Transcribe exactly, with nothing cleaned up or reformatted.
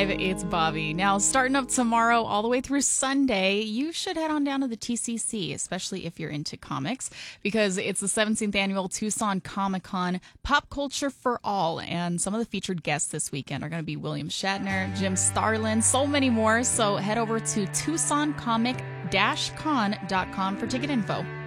Live, it's Bobby. Now, starting up tomorrow all the way through Sunday, you should head on down to the T C C, especially if you're into comics, because it's the seventeenth annual Tucson Comic-Con Pop Culture for All. And some of the featured guests this weekend are going to be William Shatner, Jim Starlin, so many more. So head over to tucson comic dash con dot com for ticket info.